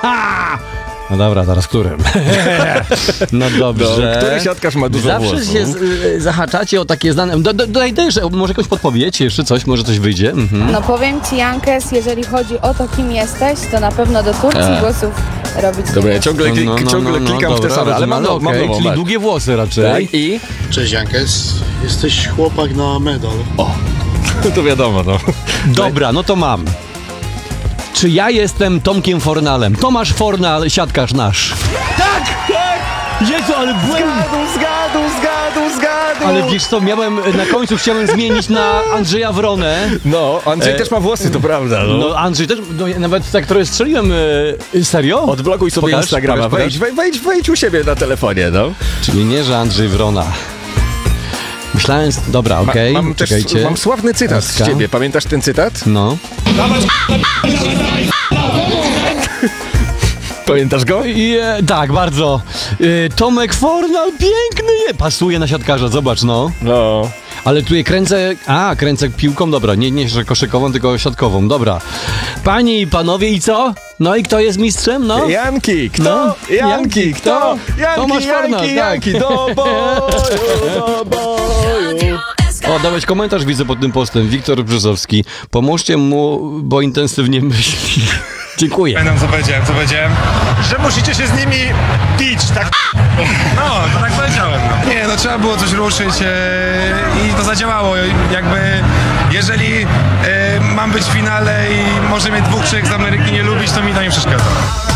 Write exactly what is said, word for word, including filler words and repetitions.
No dobra, teraz którym? No dobrze. Który siatkarz ma dużo Zawsze włosów? się z, y, zahaczacie o takie znane... Do, do, dodaj też, może jakąś podpowiecie, jeszcze coś, może coś wyjdzie. Mhm. No powiem ci, Jankes, jeżeli chodzi o to, kim jesteś, to na pewno do Turcji A. głosów robić nie Dobra, ja musisz. ciągle, kli- No, no, ciągle no, no, klikam w te dobra, same, ale mam, rozumiem, mam okej, nową. czyli Mac. długie włosy raczej. Tak? I? Cześć Jankes, jesteś chłopak na medal. To wiadomo, no. Dobra, no to mam. Czy ja jestem Tomkiem Fornalem? Tomasz Fornal, siatkarz nasz. Tak! Tak! Jezu, ale byłem... Zgadł, zgadł, zgadł, zgadł! Ale wiesz co, miałem, na końcu chciałem zmienić na Andrzeja Wronę. No, Andrzej E, też ma włosy, to prawda, no. No Andrzej też, no, ja nawet tak trochę strzeliłem. E, serio? Odblokuj sobie Pokaż, Instagrama, pokaż, wejdź, wejdź, wejdź, wejdź u siebie na telefonie, no. Czyli nie, że Andrzej Wrona. Myślałem, dobra, okej, Ma, okay, mam też, czekajcie. mam sławny cytat z Laska. ciebie, pamiętasz ten cytat? No. Pamiętasz go? I, e, tak, bardzo. E, Tomek Fornal, piękny je. Pasuje na siatkarza, zobacz, no. No. Ale tu je kręcę, a, kręcę piłką, dobra, nie, nie że koszykową, tylko siatkową, dobra. Panie i panowie, i co? No i kto jest mistrzem, no? Janki, kto? No. Janki, Janki, kto? kto? Janki, Tomasz Janki, Fornal, tak. Janki, do boju, do boju. O, dałeś komentarz, widzę pod tym postem, Wiktor Brzezowski. Pomóżcie mu, bo intensywnie myśli. Dziękuję. Pamiętam co powiedziałem, co powiedziałem? Że musicie się z nimi pić, tak? No, to tak powiedziałem. No. Nie, no trzeba było coś ruszyć e, i to zadziałało. Jakby, jeżeli e, mam być w finale i może mnie dwóch, trzech z Ameryki nie lubić, to mi to nie przeszkadza.